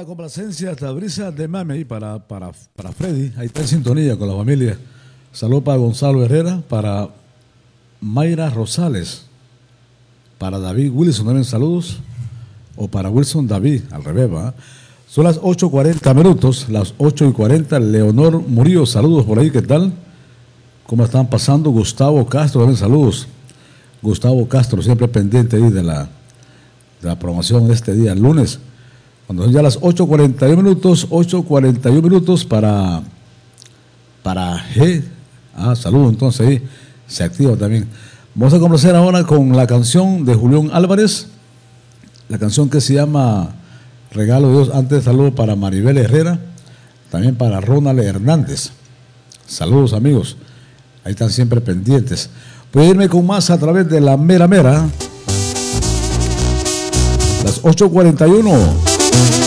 la complacencia hasta brisa de mame ahí para Freddy. Ahí está en sintonía con la familia. Saludos para Gonzalo Herrera, para Mayra Rosales, para David Wilson también saludos, o para Wilson David, al revés, ¿va? Son las 8:40 minutos, las 8:40. Leonor Murillo, saludos por ahí, ¿qué tal? ¿Cómo están pasando? Gustavo Castro, también saludos. Gustavo Castro, siempre pendiente ahí de la promoción de este día, lunes. Cuando son ya las 8:41 minutos, 8:41 minutos para G. Saludos, entonces ahí se activa también. Vamos a complacer ahora con la canción de Julián Álvarez, la canción que se llama Regalo de Dios. Antes, saludos para Maribel Herrera, también para Ronald Hernández. Saludos, amigos, ahí están siempre pendientes. Voy a irme con más a través de la mera, las 8:41.